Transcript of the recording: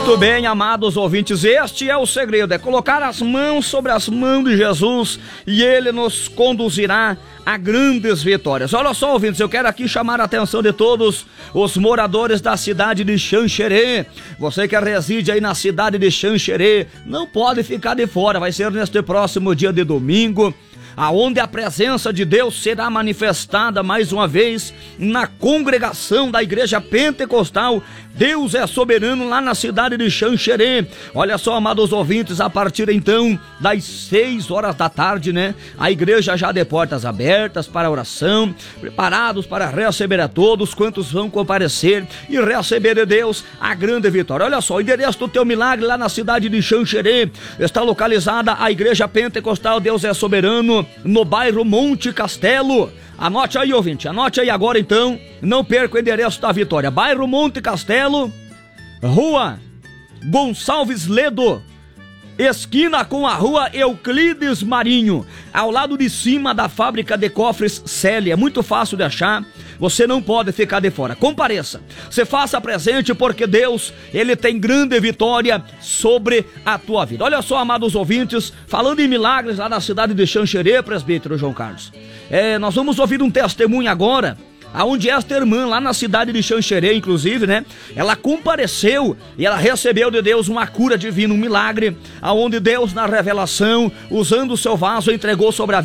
Muito bem, amados ouvintes, este é o segredo, é colocar as mãos sobre as mãos de Jesus e Ele nos conduzirá a grandes vitórias. Olha só, ouvintes, eu quero aqui chamar a atenção de todos os moradores da cidade de Xanxerê. Você que reside aí na cidade de Xanxerê, não pode ficar de fora, vai ser neste próximo dia de domingo, aonde a presença de Deus será manifestada mais uma vez na congregação da Igreja Pentecostal Deus é Soberano, lá na cidade de Xanxerê. Olha só, amados ouvintes, a partir então das 6 horas da tarde, né? A igreja já de portas abertas para oração, preparados para receber a todos quantos vão comparecer e receber de Deus a grande vitória. Olha só, o endereço do teu milagre lá na cidade de Xanxerê está localizada a Igreja Pentecostal Deus é Soberano, no bairro Monte Castelo. Anote aí, ouvinte, anote aí agora então, não perca o endereço da vitória. Bairro Monte Castelo, Rua Gonçalves Ledo, esquina com a Rua Euclides Marinho, ao lado de cima da fábrica de cofres Célia. É muito fácil de achar, você não pode ficar de fora. Compareça, se faça presente, porque Deus, Ele tem grande vitória sobre a tua vida. Olha só, amados ouvintes, falando em milagres lá na cidade de Xanxerê, presbítero João Carlos, nós vamos ouvir um testemunho agora, aonde esta irmã lá na cidade de Xanxerê, inclusive, né, ela compareceu e ela recebeu de Deus uma cura divina, um milagre, aonde Deus na revelação, usando o seu vaso, entregou sobre a